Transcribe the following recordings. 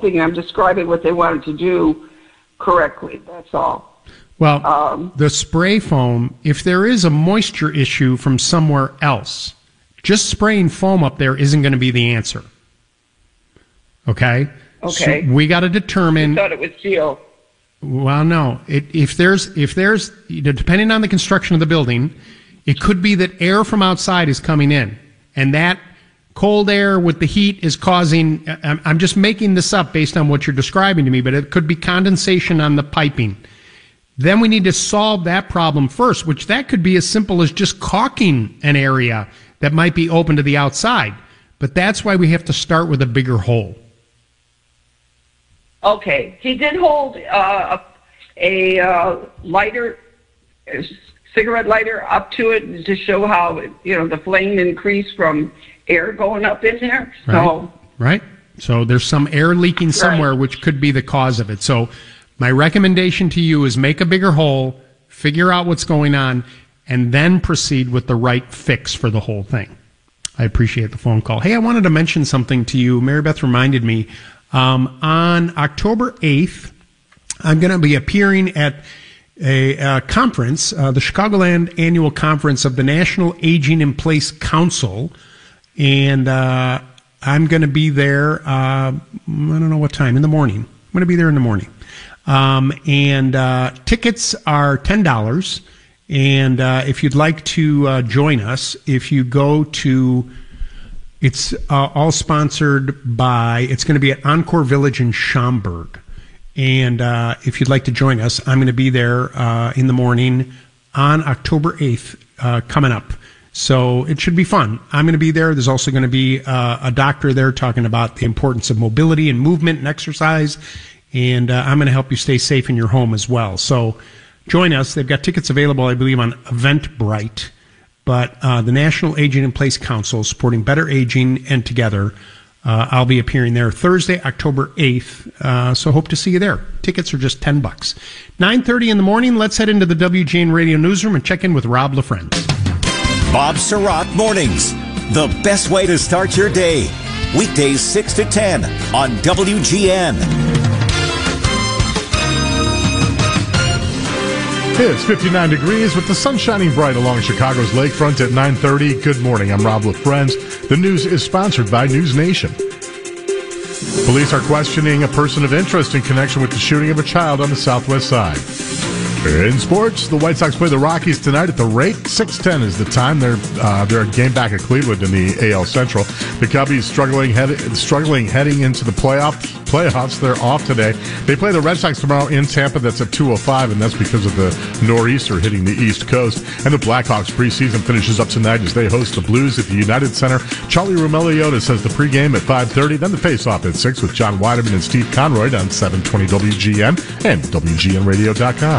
hoping I'm describing what they wanted to do correctly. That's all. Well, the spray foam, if there is a moisture issue from somewhere else, just spraying foam up there isn't going to be the answer. Okay? Okay. So we got to determine. I thought it was seal. Well, no. If there's, depending on the construction of the building, it could be that air from outside is coming in, and that cold air with the heat is causing. I'm just making this up based on what you're describing to me, but it could be condensation on the piping. Then we need to solve that problem first, which that could be as simple as just caulking an area that might be open to the outside. But that's why we have to start with a bigger hole. Okay. He did hold a lighter, cigarette lighter up to it to show how, the flame increased from air going up in there. Right. So there's some air leaking somewhere, which could be the cause of it. So my recommendation to you is make a bigger hole, figure out what's going on, and then proceed with the right fix for the whole thing. I appreciate the phone call. Hey, I wanted to mention something to you. Mary Beth reminded me. On October 8th, I'm going to be appearing at a conference, the Chicagoland Annual Conference of the National Aging in Place Council. And I'm going to be there, I don't know what time, in the morning. I'm going to be there in the morning. And tickets are $10. And if you'd like to join us, if you go to, it's all sponsored by, it's going to be at Encore Village in Schaumburg. And if you'd like to join us, I'm going to be there in the morning on October 8th coming up. So it should be fun. I'm going to be there. There's also going to be a doctor there talking about the importance of mobility and movement and exercise. And I'm going to help you stay safe in your home as well. So join us. They've got tickets available, I believe, on Eventbrite. But the National Aging in Place Council supporting better aging and together. I'll be appearing there Thursday, October 8th. So hope to see you there. Tickets are just $10. 9:30 in the morning. Let's head into the WGN Radio Newsroom and check in with Rob LaFrance. Bob Surratt Mornings. The best way to start your day. Weekdays 6 to 10 on WGN. It's 59 degrees with the sun shining bright along Chicago's lakefront at 9:30. Good morning. I'm Rob LaFrance. The news is sponsored by News Nation. Police are questioning a person of interest in connection with the shooting of a child on the southwest side. In sports, the White Sox play the Rockies tonight at the Rake. 6:10 is the time. They're a game back at Cleveland in the AL Central. The Cubbies struggling heading into the playoffs. They're off today. They play the Red Sox tomorrow in Tampa. That's at 2:05, and that's because of the nor'easter hitting the East Coast. And the Blackhawks preseason finishes up tonight as they host the Blues at the United Center. Charlie Romeo says the pregame at 5:30, then the face-off at 6 with John Weideman and Steve Conroy on 720 WGN and WGNradio.com.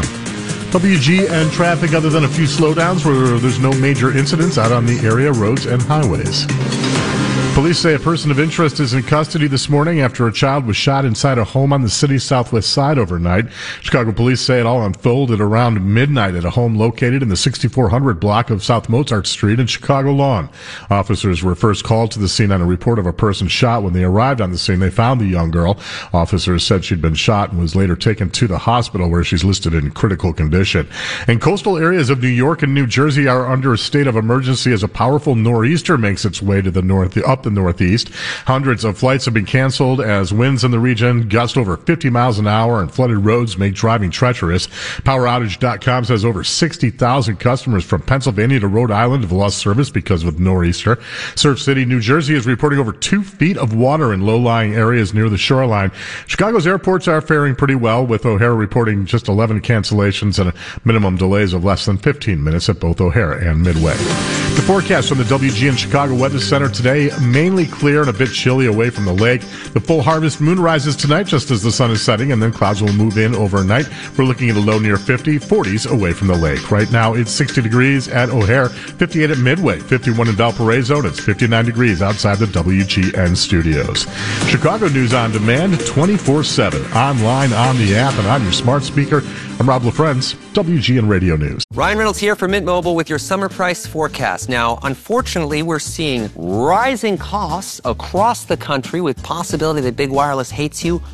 WGN traffic, other than a few slowdowns where there's no major incidents out on the area roads and highways. Police say a person of interest is in custody this morning after a child was shot inside a home on the city's southwest side overnight. Chicago police say it all unfolded around midnight at a home located in the 6400 block of South Mozart Street in Chicago Lawn. Officers were first called to the scene on a report of a person shot. When they arrived on the scene, they found the young girl. Officers said she'd been shot and was later taken to the hospital where she's listed in critical condition. And coastal areas of New York and New Jersey are under a state of emergency as a powerful nor'easter makes its way to the up the northeast. Hundreds of flights have been canceled as winds in the region gust over 50 miles an hour and flooded roads make driving treacherous. PowerOutage.com says over 60,000 customers from Pennsylvania to Rhode Island have lost service because of nor'easter. Surf City, New Jersey is reporting over 2 feet of water in low-lying areas near the shoreline. Chicago's airports are faring pretty well, with O'Hare reporting just 11 cancellations and minimum delays of less than 15 minutes at both O'Hare and Midway. The forecast from the WGN Chicago Weather Center today, mainly clear and a bit chilly away from the lake. The full harvest moon rises tonight just as the sun is setting, and then clouds will move in overnight. We're looking at a low near 50, 40s away from the lake. Right now it's 60 degrees at O'Hare, 58 at Midway, 51 in Valparaiso, and it's 59 degrees outside the WGN studios. Chicago News on Demand, 24/7, online, on the app, and on your smart speaker. I'm Rob LaFrance, WGN Radio News. Ryan Reynolds here for Mint Mobile with your summer price forecast. Now, unfortunately, we're seeing rising costs across the country with possibility that big wireless hates you